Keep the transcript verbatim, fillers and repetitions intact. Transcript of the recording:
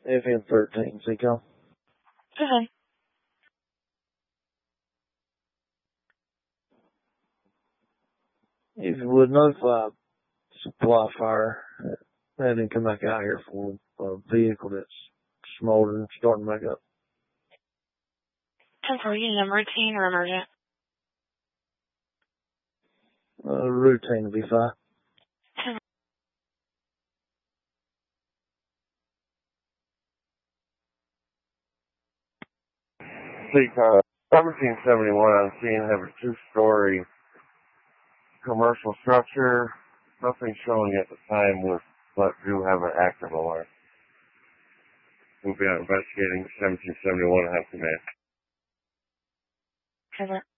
F N thirteen, Seacom. Okay. If you would notify supply fire, have him come back out here for a vehicle that's smoldering, starting back up. ten four, you need a routine or emergent? Uh, routine will be fine. Seacom. seventeen seventy-one, I'm seeing have a two-story commercial structure. Nothing showing at the time, with, but do have an active alarm. We'll be out investigating seventeen seventy-one and have command. Cover.